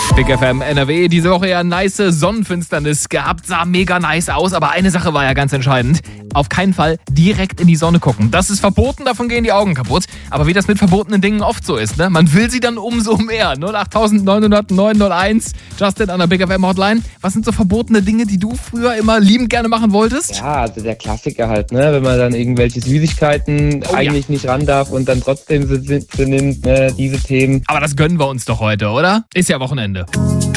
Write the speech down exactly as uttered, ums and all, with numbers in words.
Big F M N R W, diese Woche ja nice Sonnenfinsternis gehabt, sah mega nice aus, aber eine Sache war ja ganz entscheidend. Auf keinen Fall direkt in die Sonne gucken. Das ist verboten, davon gehen die Augen kaputt. Aber wie das mit verbotenen Dingen oft so ist, ne? Man will sie dann umso mehr. null acht neun null null neun null eins, Justin an der Big F M Hotline. Was sind so verbotene Dinge, die du früher immer liebend gerne machen wolltest? Ja, also der Klassiker halt, ne? Wenn man dann irgendwelche Süßigkeiten Oh, eigentlich ja. nicht ran darf und dann trotzdem sie, sie nimmt, ne? Diese Themen. Aber das gönnen wir uns doch heute, oder? Ist ja Wochenende.